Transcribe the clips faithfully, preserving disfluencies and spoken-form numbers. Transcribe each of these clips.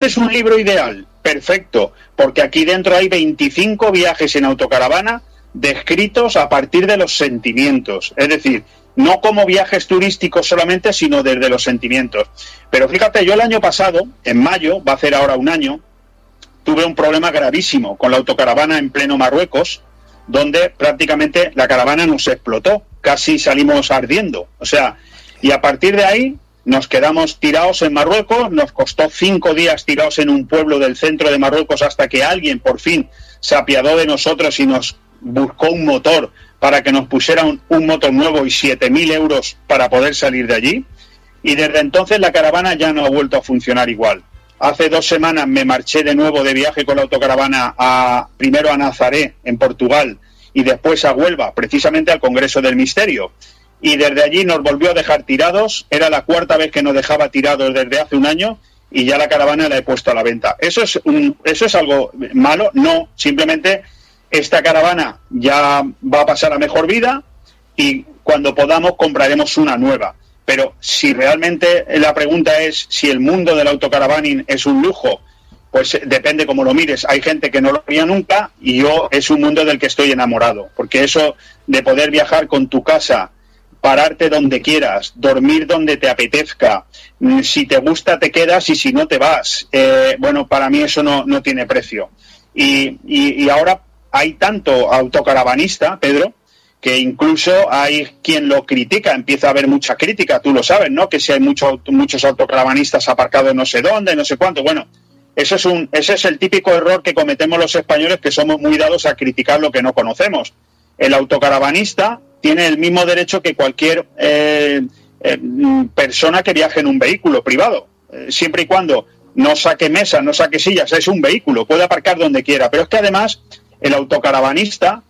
es un libro ideal, perfecto, porque aquí dentro hay veinticinco viajes en autocaravana descritos a partir de los sentimientos, es decir, no como viajes turísticos solamente, sino desde los sentimientos. Pero fíjate, yo el año pasado, en mayo, va a hacer ahora un año, tuve un problema gravísimo con la autocaravana en pleno Marruecos, donde prácticamente la caravana nos explotó, casi salimos ardiendo. O sea, y a partir de ahí nos quedamos tirados en Marruecos, nos costó cinco días tirados en un pueblo del centro de Marruecos hasta que alguien por fin se apiadó de nosotros y nos buscó un motor para que nos pusiera un, un motor nuevo y siete mil euros para poder salir de allí. Y desde entonces la caravana ya no ha vuelto a funcionar igual. Hace dos semanas me marché de nuevo de viaje con la autocaravana a, primero a Nazaré, en Portugal, y después a Huelva, precisamente al Congreso del Misterio. Y desde allí nos volvió a dejar tirados. Era la cuarta vez que nos dejaba tirados desde hace un año y ya la caravana la he puesto a la venta. ¿Eso es, un, eso es algo malo? No, simplemente esta caravana ya va a pasar a mejor vida y cuando podamos compraremos una nueva. Pero si realmente la pregunta es si el mundo del autocaravaning es un lujo, pues depende cómo lo mires. Hay gente que no lo haría nunca y yo es un mundo del que estoy enamorado. Porque eso de poder viajar con tu casa, pararte donde quieras, dormir donde te apetezca, si te gusta te quedas y si no te vas. Eh, bueno, para mí eso no, no tiene precio. Y, y, y ahora hay tanto autocaravanista, Pedro, que incluso hay quien lo critica, empieza a haber mucha crítica, tú lo sabes, ¿no? Que si hay mucho, muchos autocaravanistas aparcados no sé dónde, no sé cuánto. Bueno, eso es un, ese es el típico error que cometemos los españoles, que somos muy dados a criticar lo que no conocemos. El autocaravanista tiene el mismo derecho que cualquier eh, eh, persona que viaje en un vehículo privado, eh, siempre y cuando no saque mesas, no saque sillas, es un vehículo, puede aparcar donde quiera. Pero es que además el autocaravanista,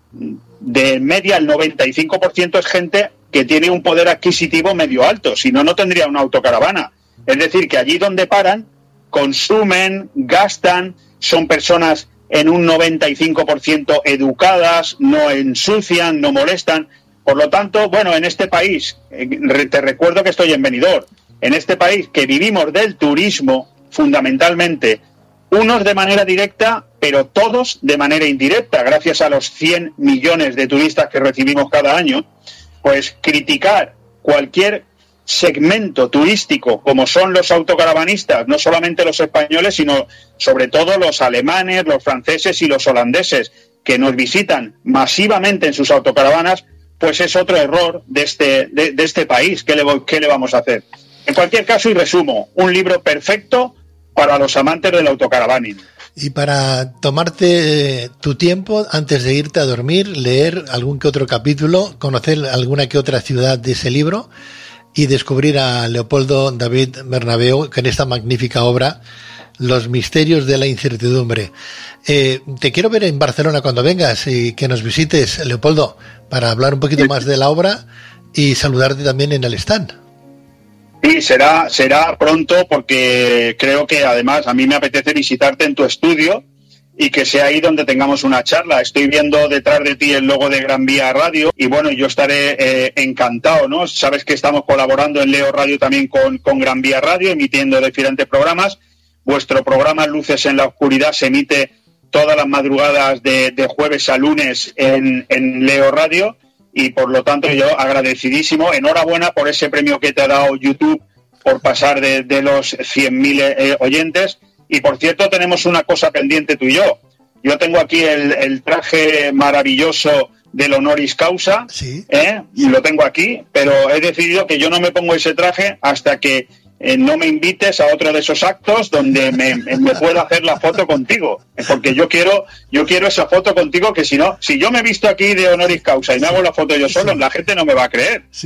de media el noventa y cinco por ciento es gente que tiene un poder adquisitivo medio alto, si no, no tendría una autocaravana. Es decir, que allí donde paran, consumen, gastan, son personas en un noventa y cinco por ciento educadas, no ensucian, no molestan. Por lo tanto, bueno, en este país, te recuerdo que estoy en Benidorm, en este país que vivimos del turismo, fundamentalmente, unos de manera directa, pero todos de manera indirecta, gracias a los cien millones de turistas que recibimos cada año, pues criticar cualquier segmento turístico, como son los autocaravanistas, no solamente los españoles, sino sobre todo los alemanes, los franceses y los holandeses, que nos visitan masivamente en sus autocaravanas, pues es otro error de este, de, de este país. ¿Qué le, qué le vamos a hacer? En cualquier caso, y resumo, un libro perfecto para los amantes del autocaravaning. Y para tomarte tu tiempo antes de irte a dormir, leer algún que otro capítulo, conocer alguna que otra ciudad de ese libro y descubrir a Leopoldo David Bernabeu en esta magnífica obra, Los misterios de la incertidumbre. Eh, te quiero ver en Barcelona cuando vengas y que nos visites, Leopoldo, para hablar un poquito más de la obra y saludarte también en el stand. Sí, será, será pronto porque creo que además a mí me apetece visitarte en tu estudio y que sea ahí donde tengamos una charla. Estoy viendo detrás de ti el logo de Gran Vía Radio y bueno, yo estaré eh, encantado, ¿no? Sabes que estamos colaborando en Leo Radio también con, con Gran Vía Radio, emitiendo diferentes programas. Vuestro programa Luces en la Oscuridad se emite todas las madrugadas de, de jueves a lunes en, en Leo Radio. Y por lo tanto yo agradecidísimo, enhorabuena por ese premio que te ha dado YouTube por pasar de, de los cien mil eh, oyentes. Y por cierto tenemos una cosa pendiente tú y yo. Yo tengo aquí el, el traje maravilloso del honoris causa, sí, ¿eh? Y lo tengo aquí, pero he decidido que yo no me pongo ese traje hasta que eh, no me invites a otro de esos actos donde me, me pueda hacer la foto contigo, porque yo quiero yo quiero esa foto contigo, que si no, si yo me he visto aquí de honoris causa y me hago la foto yo solo, sí, la gente no me va a creer. Sí.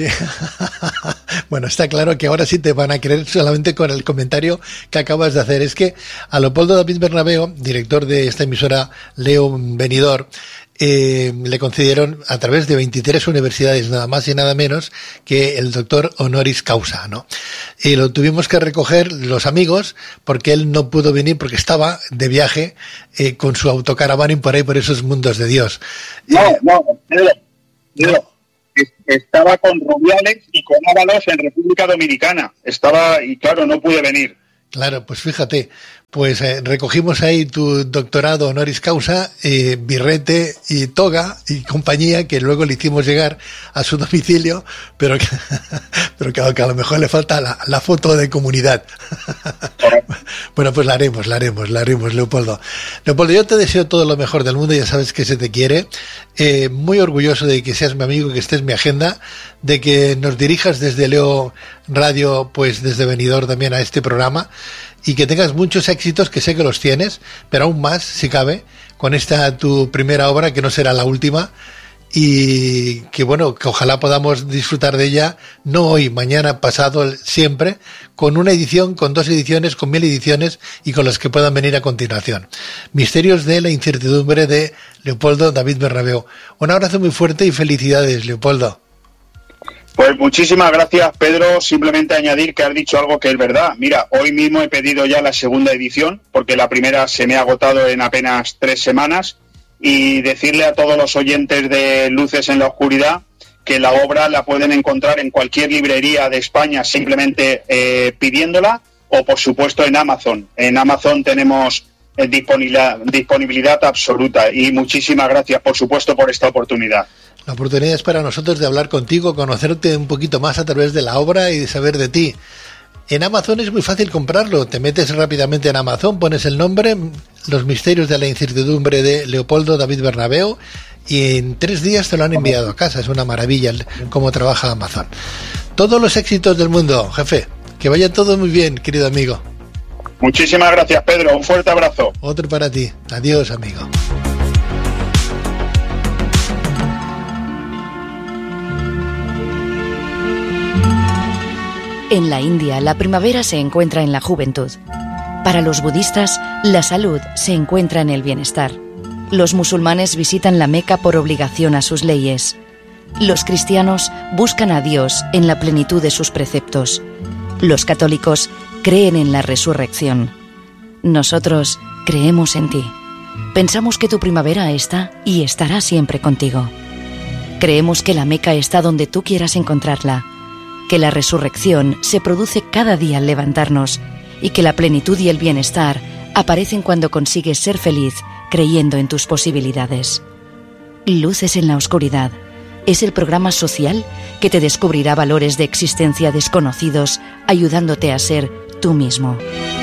Bueno, está claro que ahora sí te van a creer solamente con el comentario que acabas de hacer. Es que a Leopoldo David Bernabeu, director de esta emisora Leo Benidorm, Eh, le concedieron a través de veintitrés universidades, nada más y nada menos que el doctor honoris causa, ¿no? Y lo tuvimos que recoger los amigos porque él no pudo venir porque estaba de viaje eh, con su autocaravaning por ahí, por esos mundos de Dios. No, eh, no, no, no. Estaba con Rubiales y con Ábalos en República Dominicana. Estaba, y claro, no pude venir. Claro, pues fíjate, Pues eh, recogimos ahí tu doctorado honoris causa, eh, birrete y toga y compañía, que luego le hicimos llegar a su domicilio, pero que, pero que, que a lo mejor le falta la, la foto de comunidad. Bueno, pues la haremos, la haremos, la haremos, Leopoldo. Leopoldo, yo te deseo todo lo mejor del mundo, ya sabes que se te quiere. Eh, muy orgulloso de que seas mi amigo, que estés en mi agenda, de que nos dirijas desde Leo Radio, pues desde Benidorm también a este programa, y que tengas muchos éxitos, que sé que los tienes, pero aún más, si cabe, con esta tu primera obra, que no será la última, y que bueno, que ojalá podamos disfrutar de ella, no hoy, mañana, pasado, siempre, con una edición, con dos ediciones, con mil ediciones, y con las que puedan venir a continuación. Misterios de la incertidumbre, de Leopoldo David Bernabeu. Un abrazo muy fuerte y felicidades, Leopoldo. Pues muchísimas gracias, Pedro. Simplemente añadir que has dicho algo que es verdad. Mira, hoy mismo he pedido ya la segunda edición, porque la primera se me ha agotado en apenas tres semanas, y decirle a todos los oyentes de Luces en la Oscuridad que la obra la pueden encontrar en cualquier librería de España, simplemente eh, pidiéndola, o por supuesto en Amazon. En Amazon tenemos eh, disponibilidad, disponibilidad absoluta, y muchísimas gracias, por supuesto, por esta oportunidad. La oportunidad es para nosotros de hablar contigo, conocerte un poquito más a través de la obra y de saber de ti. En Amazon es muy fácil comprarlo. Te metes rápidamente en Amazon, pones el nombre, Los misterios de la incertidumbre, de Leopoldo David Bernabeu, y en tres días te lo han enviado a casa. Es una maravilla cómo trabaja Amazon. Todos los éxitos del mundo, jefe. Que vaya todo muy bien, querido amigo. Muchísimas gracias, Pedro. Un fuerte abrazo. Otro para ti. Adiós, amigo. En la India, la primavera se encuentra en la juventud. Para los budistas, la salud se encuentra en el bienestar. Los musulmanes visitan la Meca por obligación a sus leyes. Los cristianos buscan a Dios en la plenitud de sus preceptos. Los católicos creen en la resurrección. Nosotros creemos en ti. Pensamos que tu primavera está y estará siempre contigo. Creemos que la Meca está donde tú quieras encontrarla, que la resurrección se produce cada día al levantarnos y que la plenitud y el bienestar aparecen cuando consigues ser feliz creyendo en tus posibilidades. Luces en la Oscuridad es el programa social que te descubrirá valores de existencia desconocidos, ayudándote a ser tú mismo.